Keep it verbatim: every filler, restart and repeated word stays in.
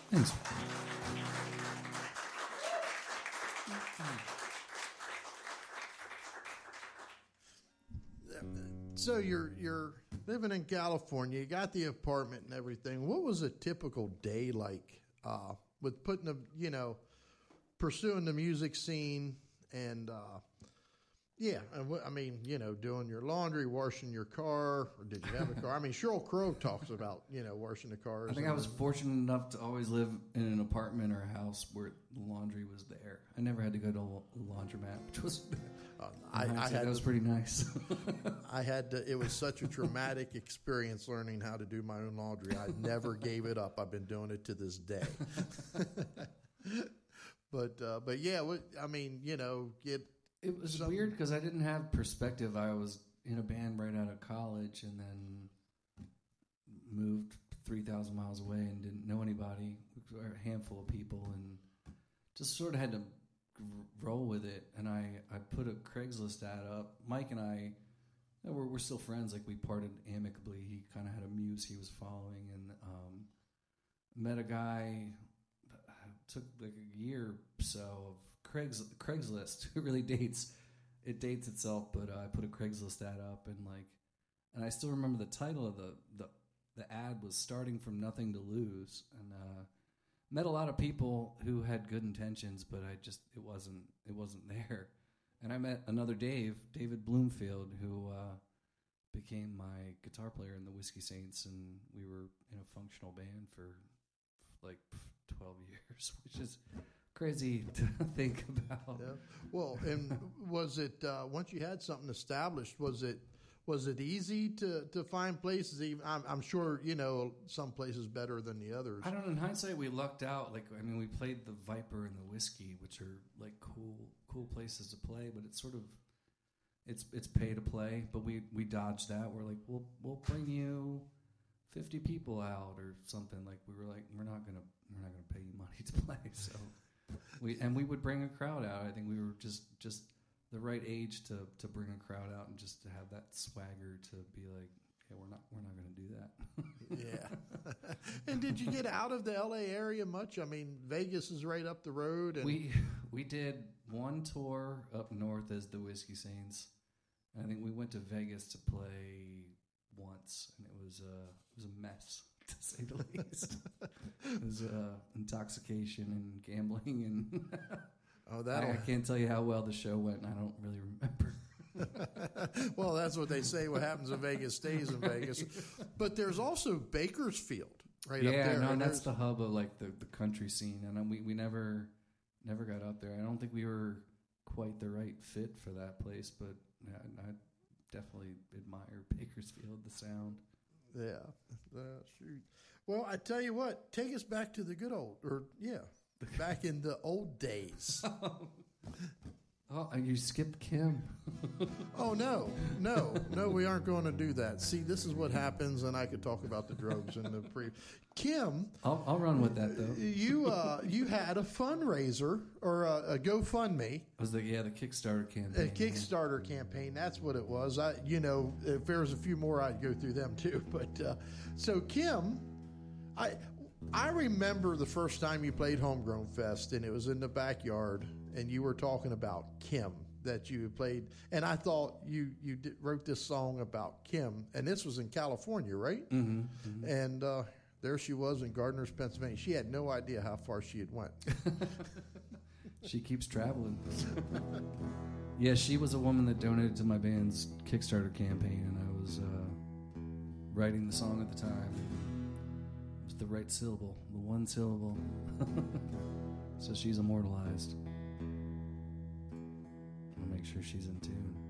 Thanks. So you're you're living in California. You got the apartment and everything. What was a typical day like uh, with putting the you know pursuing the music scene and uh, yeah, and what- I mean you know doing your laundry, washing your car, or did you have a car? I mean Sheryl Crow talks about you know washing the cars. I think I was fortunate enough to always live in an apartment or a house where the laundry was there. I never had to go to a laundromat, which was Uh, I, I had that was to- pretty nice. I had to. It was such a traumatic experience learning how to do my own laundry. I never gave it up. I've been doing it to this day. but uh, but yeah, what, I mean, you know, get It was some- weird because I didn't have perspective. I was in a band right out of college and then moved three thousand miles away and didn't know anybody, a handful of people, and just sort of had to g- roll with it. And I, I put a Craigslist ad up. Mike and I, uh, we're, we're still friends. Like, we parted amicably. He kind of had a muse he was following, and um, met a guy. Took like a year or so of Craigs, Craigslist. It really dates. It dates itself, but uh, I put a Craigslist ad up, and like, and I still remember the title of the the, the ad was "Starting from Nothing to Lose," and uh, met a lot of people who had good intentions, but I just it wasn't it wasn't there. And I met another Dave, David Bloomfield, who uh, became my guitar player in the Whiskey Saints, and we were in a functional band for like twelve years, which is crazy to think about. Yeah. Well, and was it uh, once you had something established? Was it was it easy to, to find places? Even I'm, I'm sure you know some places better than the others. I don't know. In hindsight, we lucked out. Like, I mean, we played the Viper and the Whiskey, which are like cool, cool places to play. But it's sort of, it's it's pay to play. But we we dodged that. We're like, we'll we'll bring you fifty people out or something. Like, we were like, we're not gonna we're not gonna pay you money to play. So we and we would bring a crowd out. I think we were just just the right age to to bring a crowd out and just to have that swagger to be like, yeah, we're not we're not gonna do that. Yeah. And did you get out of the L A area much? I mean, Vegas is right up the road. And We we did one tour up north as the Whiskey Saints. And I think we went to Vegas to play once, and it was uh, it was a mess, to say the least. It was uh, intoxication and gambling, and oh, I, that I can't tell you how well the show went. And I don't really remember. well, that's what they say. What happens in Vegas stays in Vegas. But there's also Bakersfield right up Yeah, there. no, and that's there's- the hub of like the, the country scene, and um, we we never never got up there. I don't think we were quite the right fit for that place, but yeah, I definitely admire Bakersfield, the sound. Yeah, uh, shoot. Well, I tell you what, take us back to the good old, or yeah, back in the old days. Oh, you skipped Kim. Oh no, no, no, we aren't going to do that. See, this is what happens, and I could talk about the drugs and the pre. Kim, I'll, I'll run with that though. you uh, you had a fundraiser or a, a GoFundMe. It was the yeah the Kickstarter campaign. A Kickstarter campaign, that's what it was. I, you know, if there was a few more, I'd go through them too. But uh, so Kim, I I remember the first time you played Homegrown Fest, and it was in the backyard, and you were talking about Kim that you had played, and I thought you you did, wrote this song about Kim, and this was in California, right? Mm-hmm, mm-hmm. And uh, there she was in Gardner's, Pennsylvania. She had no idea how far she had went. She keeps traveling. Yeah, she was a woman that donated to my band's Kickstarter campaign, and I was uh, writing the song at the time. It was the right syllable, the one syllable. So she's immortalized. I'll make sure she's in tune.